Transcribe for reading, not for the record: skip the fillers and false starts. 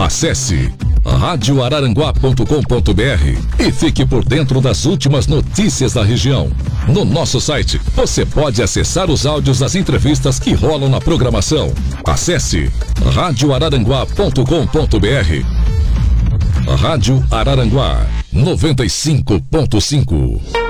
Acesse radioararanguá.com.br e fique por dentro das últimas notícias da região. No nosso site, você pode acessar os áudios das entrevistas que rolam na programação. Acesse radioararanguá.com.br. Rádio Araranguá 95.5.